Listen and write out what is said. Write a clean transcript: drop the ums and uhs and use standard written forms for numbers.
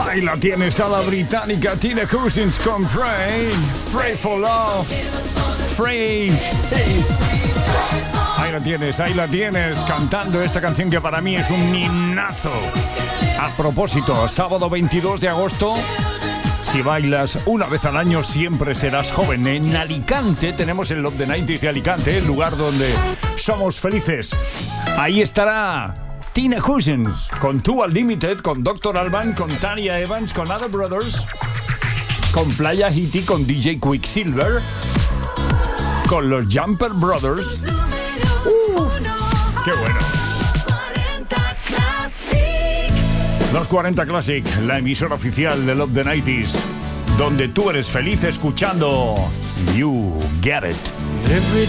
Ahí la tienes a la británica Tina Cousins con Pray, Pray for Love, Pray. Ahí la tienes, cantando esta canción que para mí es un himnazo. A propósito, sábado 22 de agosto, si bailas una vez al año siempre serás joven. En Alicante tenemos el Love the 90s de Alicante, el lugar donde somos felices. Ahí estará Tina Cousins, con Two Unlimited, con Dr. Alban, con Tanya Evans, con Other Brothers, con Playa Hiti, con DJ Quicksilver, con los Jumper Brothers. ¡Qué bueno! Los 40 Classic, la emisora oficial de Love the 90s, donde tú eres feliz escuchando You Get It. Every